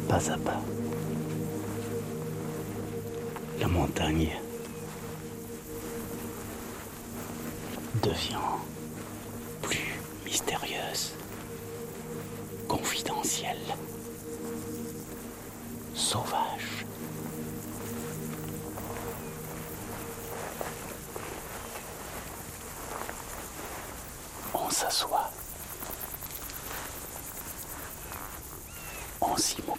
Pas à pas, la montagne devient plus mystérieuse, confidentielle, sauvage. On s'assoit, on s'immobile.